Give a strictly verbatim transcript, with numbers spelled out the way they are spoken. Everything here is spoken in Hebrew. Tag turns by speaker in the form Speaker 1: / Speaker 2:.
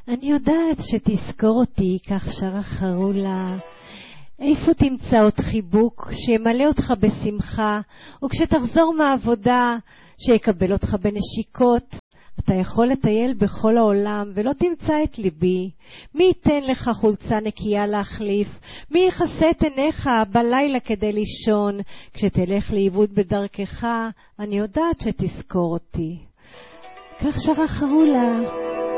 Speaker 1: אני יודעת שתזכור אותי, כך שרה חרולה. איפה תמצא עוד חיבוק שימלא אותך בשמחה, וכשתחזור מהעבודה שיקבל אותך בנשיקות. אתה יכול לטייל בכל העולם ולא תמצא את ליבי. מי ייתן לך חולצה נקייה להחליף? מי יכסה את עיניך בלילה כדי לישון? כשתלך לאיבוד בדרכך, אני יודעת שתזכור אותי. כך שרה חרולה.